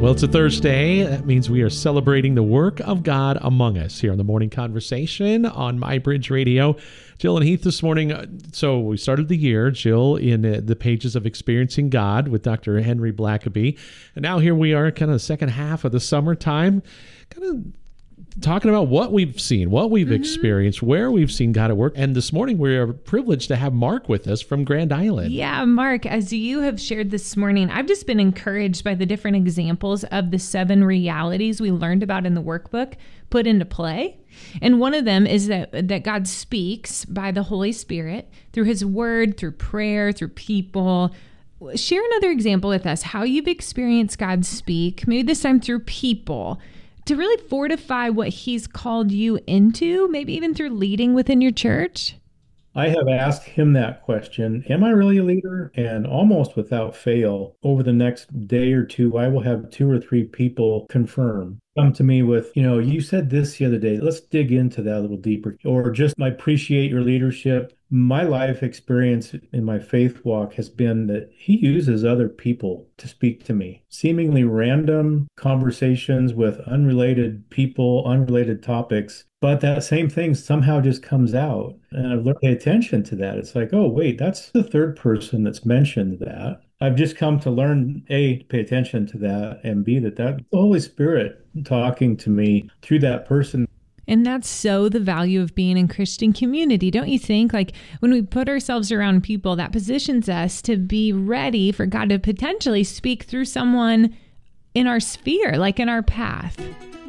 Well, it's a Thursday. That means we are celebrating the work of God among us here on the Morning Conversation on MyBridge Radio. Jill and Heath this morning. So we started the year, Jill, in the pages of Experiencing God with Dr. Henry Blackaby. And now here we are, kind of the second half of the summertime, kind of talking about what we've seen, what we've experienced, where we've seen God at work. And this morning, we are privileged to have Mark with us from Grand Island. Yeah, Mark, as you have shared this morning, I've just been encouraged by the different examples of the 7 realities we learned about in the workbook put into play. And one of them is that God speaks by the Holy Spirit through his word, through prayer, through people. Share another example with us, how you've experienced God speak, maybe this time through people, to really fortify what he's called you into, maybe even through leading within your church? I have asked him that question, am I really a leader? And almost without fail, over the next day or two, I will have 2 or 3 people confirm. Come to me with, you said this the other day. Let's dig into that a little deeper. Or just, I appreciate your leadership. My life experience in my faith walk has been that he uses other people to speak to me. Seemingly random conversations with unrelated people, unrelated topics. But that same thing somehow just comes out. And I've learned to pay attention to that. It's like, oh, wait, that's the third person that's mentioned that. I've just come to learn, A, to pay attention to that, and B, that's the Holy Spirit talking to me through that person. And that's so the value of being in Christian community, don't you think? Like when we put ourselves around people, that positions us to be ready for God to potentially speak through someone in our sphere, like in our path.